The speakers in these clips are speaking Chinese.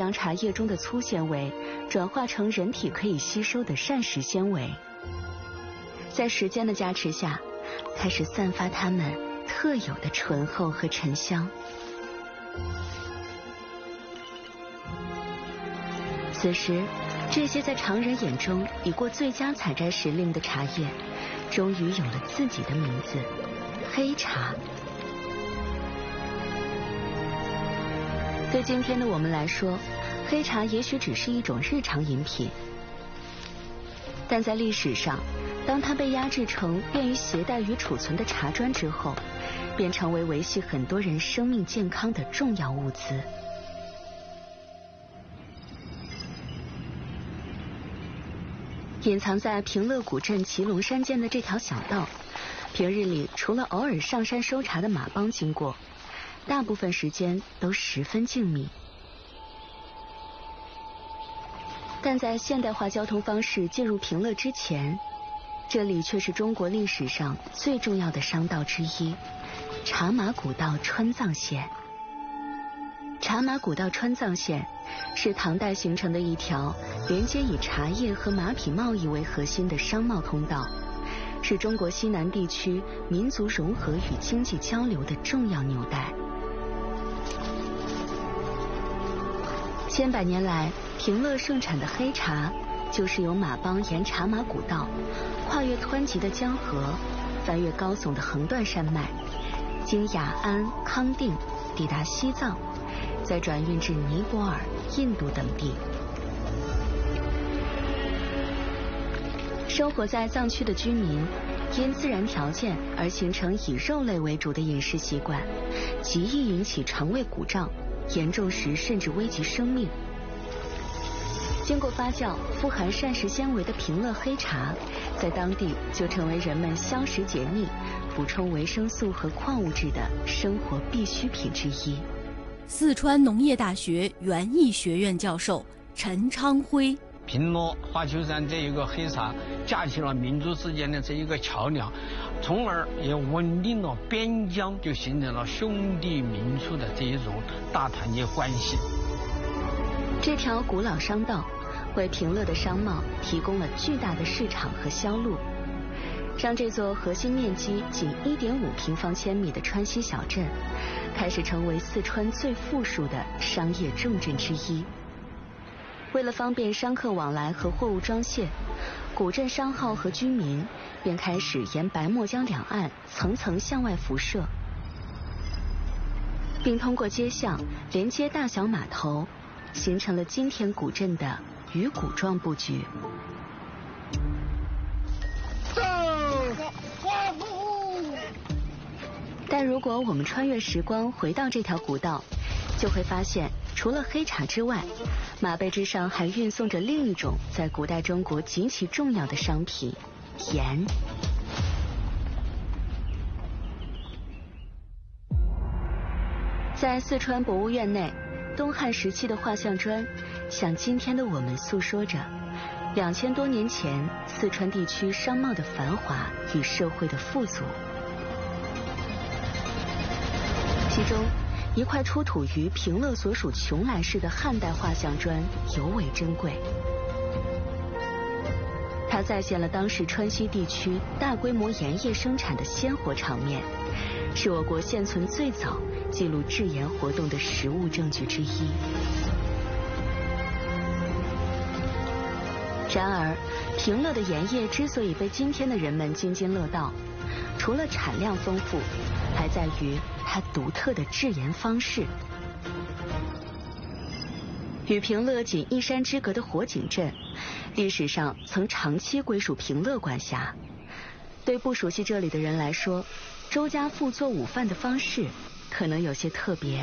将茶叶中的粗纤维转化成人体可以吸收的膳食纤维，在时间的加持下，开始散发它们特有的醇厚和沉香。此时，这些在常人眼中已过最佳采摘时令的茶叶，终于有了自己的名字——黑茶。对今天的我们来说，黑茶也许只是一种日常饮品，但在历史上，当它被压制成便于携带与储存的茶砖之后，便成为维系很多人生命健康的重要物资。隐藏在平乐古镇祁龙山间的这条小道，平日里除了偶尔上山收茶的马帮经过，大部分时间都十分静谧。但在现代化交通方式进入平乐之前，这里却是中国历史上最重要的商道之一——茶马古道川藏线。茶马古道川藏线是唐代形成的一条连接以茶叶和马匹贸易为核心的商贸通道，是中国西南地区民族融合与经济交流的重要纽带。千百年来，平乐盛产的黑茶，就是由马帮沿茶马古道，跨越湍急的江河，翻越高耸的横断山脉，经雅安、康定，抵达西藏，再转运至尼泊尔、印度等地。生活在藏区的居民，因自然条件而形成以肉类为主的饮食习惯，极易引起肠胃鼓胀，严重时甚至危及生命。经过发酵，富含膳食纤维的平乐黑茶，在当地就成为人们消食解腻、补充维生素和矿物质的生活必需品之一。 四川农业大学园艺学院教授陈昌辉： 平乐花丘山这一个黑茶架起了民族之间的这一个桥梁，从而也稳定了边疆，就形成了兄弟民族的这一种大团结关系。 这条古老商道为平乐的商贸提供了巨大的市场和销路，让这座核心面积仅1.5平方千米的川西小镇，开始成为四川最富庶的商业重镇之一。为了方便商客往来和货物装卸，古镇商号和居民便开始沿白沫江两岸层层向外辐射，并通过街巷连接大小码头，形成了今天古镇的鱼骨状布局。但如果我们穿越时光回到这条古道，就会发现，除了黑茶之外，马背之上还运送着另一种在古代中国极其重要的商品——盐。在四川博物院内，东汉时期的画像砖向今天的我们诉说着2000多年前四川地区商贸的繁华与社会的富足。其中一块出土于平乐所属邛崃市的汉代画像砖尤为珍贵，它再现了当时川西地区大规模盐业生产的鲜活场面，是我国现存最早记录制盐活动的实物证据之一。然而，平乐的盐业之所以被今天的人们津津乐道，除了产量丰富，还在于它独特的制盐方式。与平乐仅一山之隔的火井镇，历史上曾长期归属平乐管辖。对不熟悉这里的人来说，周家富做午饭的方式可能有些特别。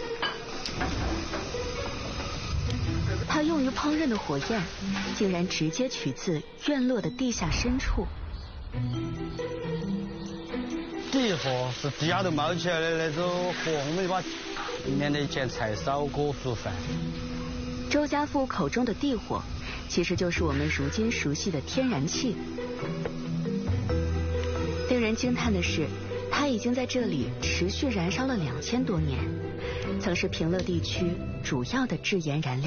它用于烹饪的火焰，竟然直接取自院落的地下深处。 地火是地下头冒起来的那种火，我们就把里面的煎菜烧锅煮饭。 周家富口中的地火，其实就是我们如今熟悉的天然气。令人惊叹的是，它已经在这里持续燃烧了2000多年，曾是平乐地区主要的制盐燃料。